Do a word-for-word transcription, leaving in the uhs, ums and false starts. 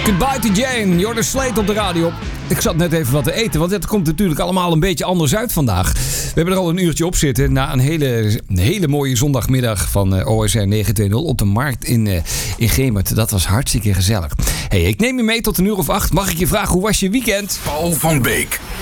Goodbye to Jane, Jordan Slate op de radio. Ik zat net even wat te eten, want het komt natuurlijk allemaal een beetje anders uit vandaag. We hebben er al een uurtje op zitten na een hele, een hele mooie zondagmiddag van uh, O S R negen twee nul op de markt in, uh, in Gemert. Dat was hartstikke gezellig. Hey, ik neem je mee tot een uur of acht. Mag ik je vragen, hoe was je weekend? Paul van Beek.